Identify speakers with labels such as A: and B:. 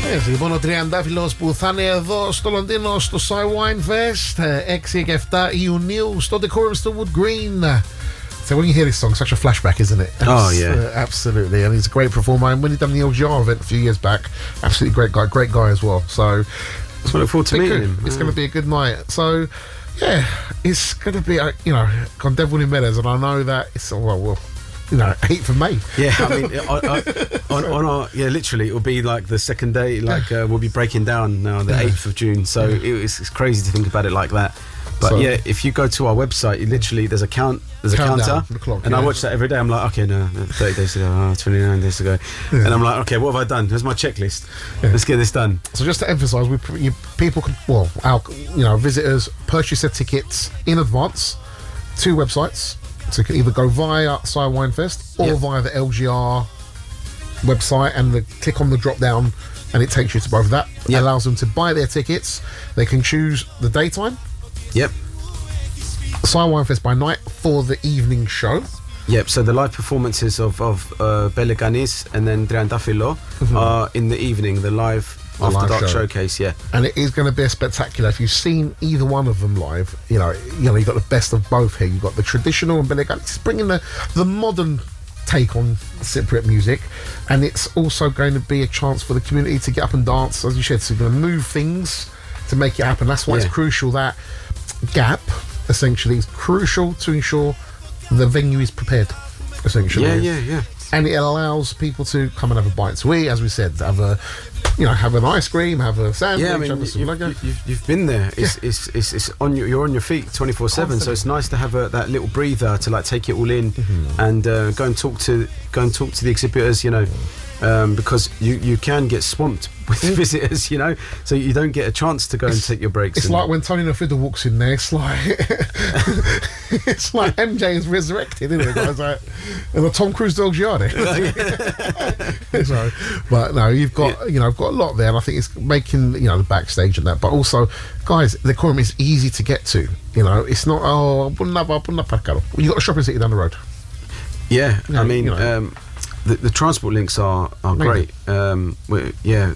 A: Έτσι, λοιπόν, ο Τριαντάφυλλος που θα είναι εδώ στο Λονδίνο στο Soy Wine Fest 6 και 7 Ιουνίου στο Decorum Stillwood Green. So when you hear this song, such a flashback, isn't it?
B: Oh yeah,
A: absolutely. And he's a great performer. And when he done the LGR event a few years back, absolutely great guy as well. So
B: I look forward to meeting him.
A: It's going to be a good night. So yeah, it's going to be on Devil in Meadows, and I know that it's 8th of May.
B: Yeah, I mean, on our literally, it'll be like the second day. Like we'll be breaking down now the 8th of June. So it's crazy to think about it like that. But if you go to our website, there's a counter, and I watch that every day. I'm like, okay, no, 30 days to go, 29 days to go, and I'm like, okay, what have I done? Here's my checklist. Let's get this done.
A: So just to emphasise, people can, our visitors purchase their tickets in advance, 2 websites. So you can either go via Soy Wine Fest or via the LGR website, and click on the drop down, and it takes you to both. That allows them to buy their tickets. They can choose the daytime.
B: Yep.
A: Soy Wine Fest by night for the evening show.
B: Yep. So the live performances of Bella Ganis and then Triandafilo are in the evening. The live after dark showcase. Yeah.
A: And it is going to be a spectacular. If you've seen either one of them live, you've got the best of both here. You've got the traditional and Bella Ganis bringing the modern take on Cypriot music, and it's also going to be a chance for the community to get up and dance, as you said. So you're going to move things to make it happen. That's why it's crucial that gap essentially is crucial to ensure the venue is prepared, essentially.
B: Yeah.
A: And it allows people to come and have a bite to eat, as we said, have an ice cream, have a sandwich.
B: Yeah, I mean, you've been there. It's on you're on your feet 24/7. So it's nice to have that little breather to take it all in and go and talk to the exhibitors. Because you can get swamped with visitors, so you don't get a chance to go and take your breaks.
A: It's like when Tony Nafida walks in there, it's like MJ is resurrected, isn't it? It's like, and the Tom Cruise dog's yard. But no, you've got I've got a lot there, and I think it's making the backstage and that. But also, guys, the Decorum is easy to get to. It's not you got a shopping city down the road.
B: Yeah, I mean. The transport links are great.